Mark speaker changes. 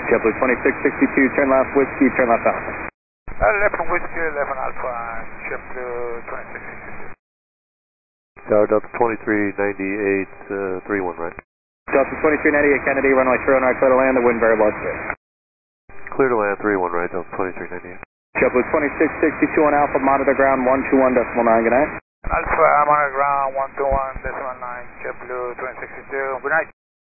Speaker 1: JetBlue 2662, turn left Whiskey, turn left Alpha.
Speaker 2: 11 Whiskey, 11 Alpha, JetBlue 2662.
Speaker 3: Delta 2398, 31 right.
Speaker 1: Delta 2398 Kennedy, runway 30 right, clear to land, the wind variable at 6.
Speaker 3: Clear to land 31 right, Delta 2398.
Speaker 1: JetBlue 2662 on Alpha, monitor ground 121.9, good night.
Speaker 2: Alpha, monitor ground 121.9, JetBlue 2662, good night.